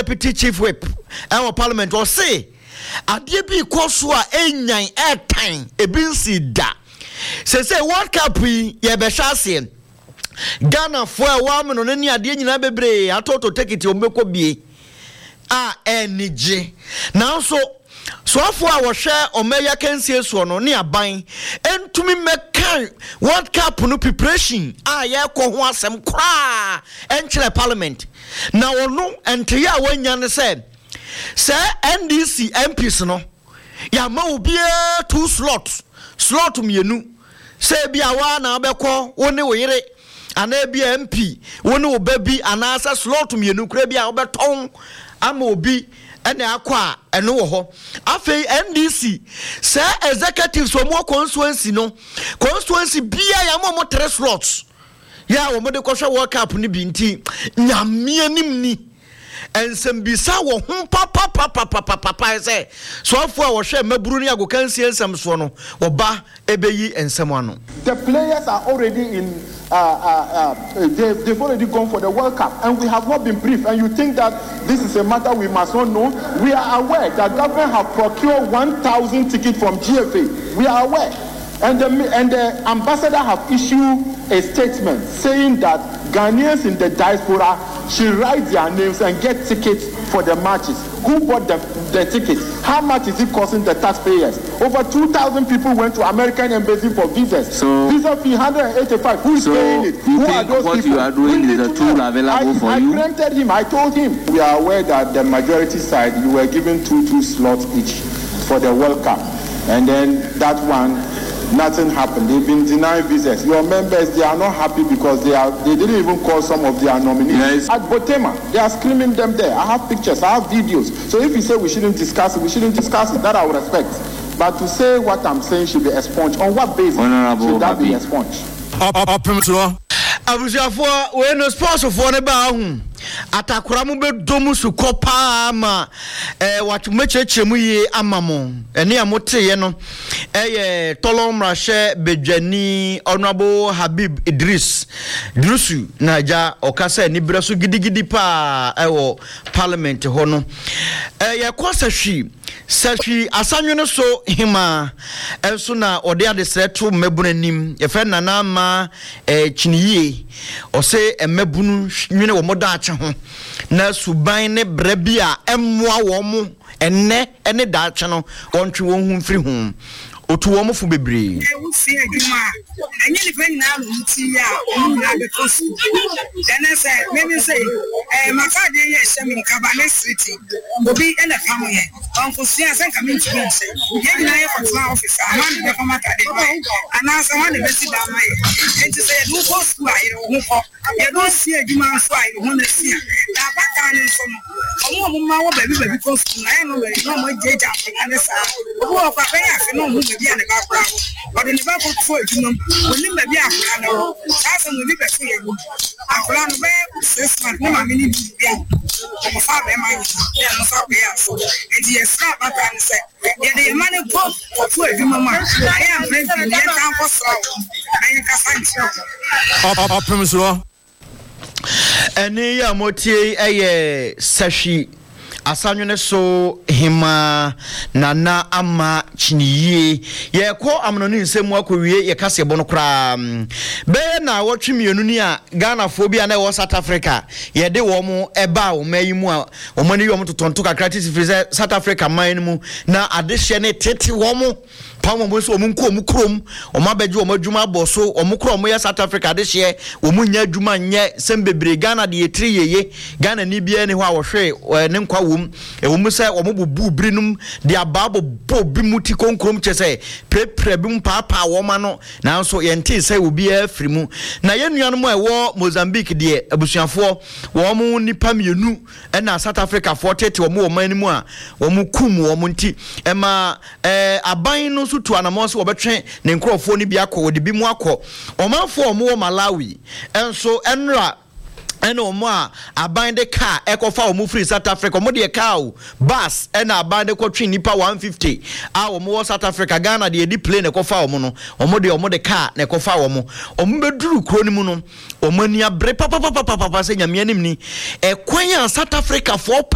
deputy chief whip our parliament or say adie bi koso a enyan airtime ebinsi da say World Cup ye be hwase Ghana for a woman on any adie nyina bebre atoto take it ombeko bie enije now so for our share omeya kensie so no ne aban entumi meka World Cup no preparation ye ko ho asem kra enkyere parliament na ono ente ya wanya ne say NDC MPs no ya ma obi 2 slot mienu say bia wa na obekọ woni wo yire ana bia MP woni wo babi ana asa slot mienu kra bia obeton ama obi ene akwa eno wo ho afei NDC say executives wo mo constituency bia ya mo 3 slots ya wo mo de kohwe World Cup ni bi nti nyame anim ni ensembisa wo hu papa say so afo wo hwe maburu ni agokansi ensem so no wo ba ebeyi ensem ano. The players are already in they've already gone for the World Cup and we have not been briefed, and you think that this is a matter we must not know. We are aware that government have procured 1,000 tickets from GFA. We are aware, and the ambassador have issued a statement saying that Ghanaians in the diaspora should write their names and get tickets for the matches. Who bought the tickets? How much is it costing the taxpayers? Over 2,000 people went to American embassy for visas. So, visa fee 185. Who's paying it? Who are those what people? You are doing is a tool available for you? I granted him. I told him. We are aware that the majority side, you were given two slots each for the World Cup. And then that one, nothing happened. They've been denying visas. Your members, they are not happy because they didn't even call some of their nominees. Yes. At Botema, they are screaming them there. I have pictures, I have videos. So if you say we shouldn't discuss it, that I would respect. But to say what I'm saying should be expunged, on what basis should that be expunged? Abusiafo we no sponsor for ne ba hu atakura mu be domu su kopa ma watu mechechemu ye amamo ene amote no tolom rashe bedwani honorable Habib Idrisu naja okasa ni breso gidigidi pa ewo parliament ho no ye kwasahwi asanyo no so hima enso na ode adesreto mebunanim ye fe nana ma chiniye ose emebunu nwene wo moda ache ho na suban ne brabia emmoa wo mo enne da ache no wontwe wo hu mfiri hu otu wo mo fu bebre ewusi adwuma enye ni fa nyina nti ya na be kosu dana say maybe say makade ye shemi kabane city obi ene famoye onko sia san kamin ti say ye nyina ye fatma officer man de fama kade ana sa wan de besi da mai enti say do kosu ayi ho ko ye do si adwuma so ayi ho na sia da baka ni so no omo ma wo baby kosu na ye no we no mo jeja ana sa obo kwa ya fe no mo bia ne ba bra but ne ba ko fo adwuma woni ma bia akura no asa mo bi be so ye akura no be 6 months na ma mi ni bia o fa be ma ya no fa be ya so e di esra baka ne se ye de ma ne ko fo adwuma ma ya friend ni ya tan ko so ayi ka san chi promise eni ya motie sashi asanwene so hima nana ama chiniye ye ko amnoni nsemu akowie ye kase bono kra be na wotwemienu ni a Ghana phobia na wo South Africa ye de wo mo eba wo mayimu a wo mani wo mo totonto kakra tisi South Africa man mu na adehye ne tete wo mo pamo mo so omunko omukrom omabeje omadwuma boso omukro omo ya South Africa de hye omunya adwuma nye sembebre Ghana de yetri yeye Ghana ni bia ne ho a wo hwe ne nkwa wom ewom se omobubu brinum de ababo bobi muti konkrom chese prepre bi mpapa wo ma no nanso yente se obi afrimu na yenuanom a wo Mozambique de abusuafo wo mo nipa mienu na South Africa 40 wo mo manimu a wo mo kum wo mo nti ema aban no sutu anamos obetwe ne nkrofo ni bia akọ odi bi mu akọ omanfo omo wo Malawi enso enra ene omo a aban de car ekofa omo free South Africa omo de car bus ena aban de kwotwe nipa 150 a omo wo South Africa Ghana de di plane ekofa omo no omo de car na ekofa omo beduru kro ni mu no omo ani abre papa se nyame anim ni ekwan a South Africa for